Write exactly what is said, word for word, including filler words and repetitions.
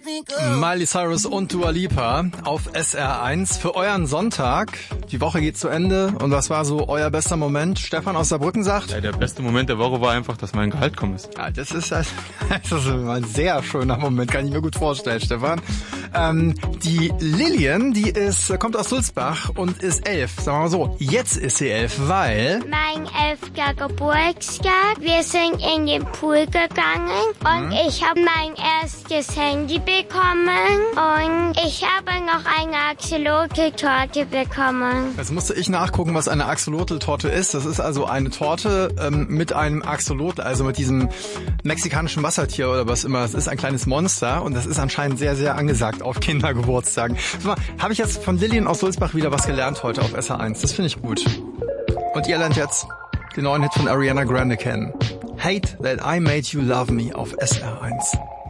Miley Cyrus und Dua Lipa auf S R eins für euren Sonntag. Die Woche geht zu Ende. Und was war so euer bester Moment? Stefan aus Saarbrücken sagt? Ja, der beste Moment der Woche war einfach, dass mein Gehalt kommt. Ja, das ist, das ist ein sehr schöner Moment, kann ich mir gut vorstellen, Stefan. Ähm, die Lilian, die ist, kommt aus Sulzbach und ist elf. Sagen wir mal so, jetzt ist sie elf, weil... Mein elfter Geburtstag. Wir sind in den Pool gegangen und mhm. ich habe mein erstes Handy bekommen und ich habe noch eine Axolotl-Torte bekommen. Jetzt musste ich nachgucken, was eine Axolotl-Torte ist. Das ist also eine Torte ähm, mit einem Axolotl, also mit diesem mexikanischen Wassertier oder was immer. Das ist ein kleines Monster und das ist anscheinend sehr, sehr angesagt auf Kindergeburtstagen. So, habe ich jetzt von Lilian aus Sulzbach wieder was gelernt heute auf S R eins. Das finde ich gut. Und ihr lernt jetzt den neuen Hit von Ariana Grande kennen. Hate That I Made You Love Me auf S R eins.